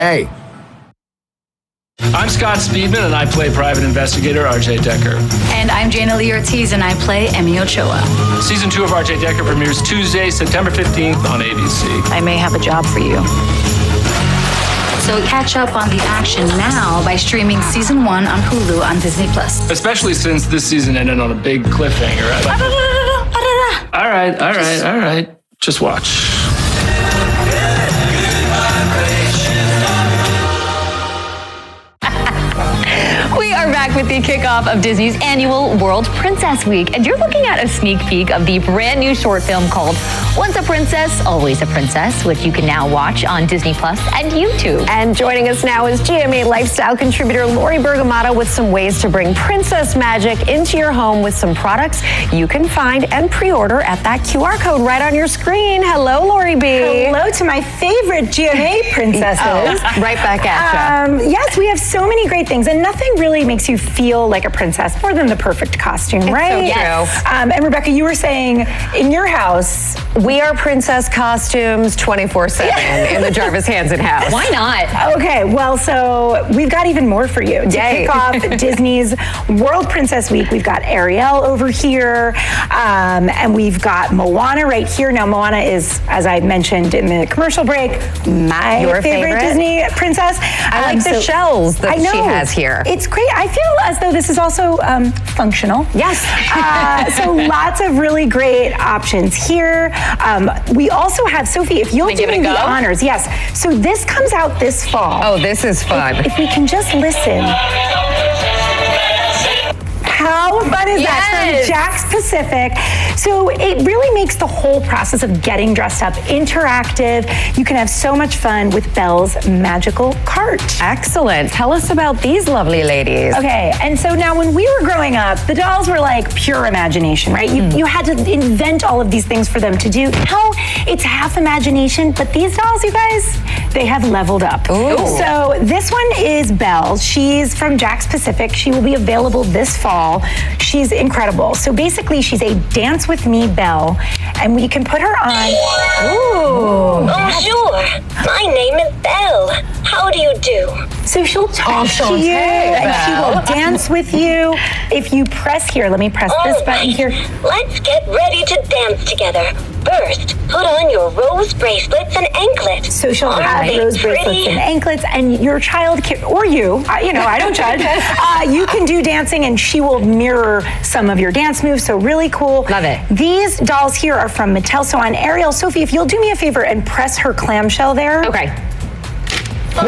Hey. I'm Scott Speedman, and I play private investigator RJ Decker. And I'm Jana Lee Ortiz, and I play Emmy Ochoa. Season 2 of RJ Decker premieres Tuesday, September 15th on ABC. I may have a job for you. So catch up on the action now by streaming Season 1 on Hulu on Disney+. Especially since this season ended on a big cliffhanger. All right. Just watch. We are back with the kickoff of Disney's annual World Princess Week, and you're looking at a sneak peek of the brand new short film called Once a Princess, Always a Princess, which you can now watch on Disney Plus and YouTube. And joining us now is GMA lifestyle contributor Lori Bergamotto with some ways to bring princess magic into your home with some products you can find and pre-order at that QR code right on your screen. Hello, Lori B. Hello to my favorite GMA princesses. Right back at you. Yes, we have so many great things, and nothing really makes you feel like a princess more than the perfect costume, right? So yes. And Rebecca, you were saying in your house, we are princess costumes 24/7 in the Jarvis Hansen house. Why not? Okay, well, so we've got even more for you. To kick off Disney's World Princess Week, we've got Ariel over here, and we've got Moana right here. Now, Moana is, as I mentioned in the commercial break, my favorite Disney princess. I like the shells that she has here. It's great. I feel as though this is also functional. Yes. So lots of really great options here. We also have, Sophie, if you'll do me the honors. Yes. So this comes out this fall. Oh, this is fun. If we can just listen. How fun is that? From Jack's Pacific. So it really makes the whole process of getting dressed up interactive. You can have so much fun with Belle's magical cart. Excellent. Tell us about these lovely ladies. Okay, and so now when we were growing up, the dolls were like pure imagination, right? You had to invent all of these things for them to do. Now it's half imagination, but these dolls, you guys, they have leveled up. Ooh. So this one is Belle. She's from Jack's Pacific. She will be available this fall. She's incredible. So basically, she's a Dance With Me Belle, and we can put her on. Ooh. Bonjour. My name is Belle. How do you do? So she'll talk to you, and she will dance with you. If you press here, let me press this button here. Let's get ready to dance together. First, put on your rose bracelets and anklets. So she'll have rose bracelets and anklets, and your child can, or you, I don't judge. You can do dancing, and she will mirror some of your dance moves. So really cool. Love it. These dolls here are from Mattel. So on Ariel, Sophie, if you'll do me a favor and press her clamshell there. Okay. Whoa!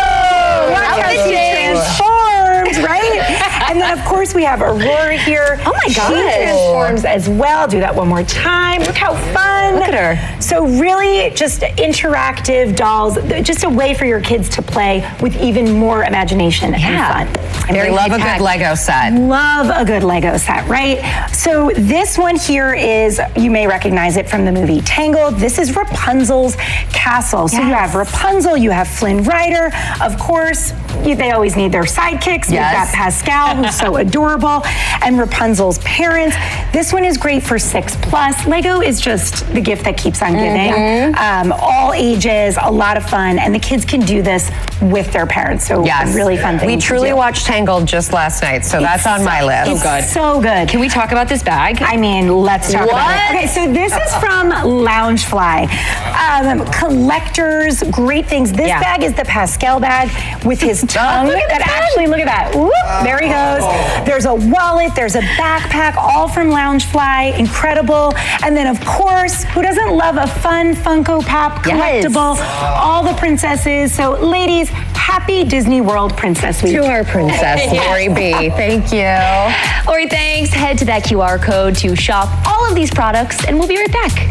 Watch how she transforms, right? And then, of course, we have Aurora here. Oh, my God. She transforms as well. Do that one more time. Look how fun. Look at her. So really just interactive dolls, just a way for your kids to play with even more imagination and fun. They love a good Lego set. Love a good Lego set, right? So this one here is, you may recognize it from the movie Tangled. This is Rapunzel's castle. So you have Rapunzel, you have Flynn Rider. Of course, they always need their sidekicks. We've got Pascal, who's so adorable, and Rapunzel's parents. This one is great for 6+. Lego is just the gift that keeps on giving. All ages, a lot of fun, and the kids can do this with their parents. So really fun thing. We truly watched Tangled just last night, so that's on my list. It's so good. Can we talk about this bag? I mean, let's talk about it. Okay, so this is from Loungefly. Collectors, great things. This bag is the Pascal bag with his tongue that actually, look at that. Whoop, there he goes. There's a wallet, there's a backpack, all from Loungefly. Incredible. And then, of course, who doesn't love a fun Funko Pop collectible? All the princesses. So, ladies, happy Disney World Princess Week. To our princess, Lori B. Thank you. Lori, thanks. Head to that QR code to shop all of these products, and we'll be right back.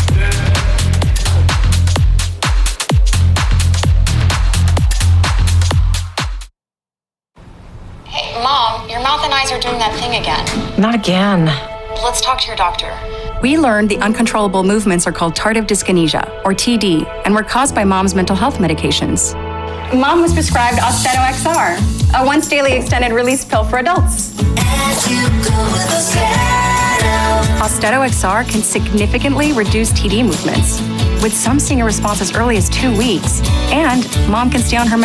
Hey, Mom, your mouth and eyes are doing that thing again. Not again. Let's talk to your doctor. We learned the uncontrollable movements are called tardive dyskinesia, or TD, and were caused by Mom's mental health medications. Mom was prescribed Austedo XR, a once-daily extended-release pill for adults. Austedo XR can significantly reduce TD movements, with some seeing a response as early as 2 weeks. And mom can stay on her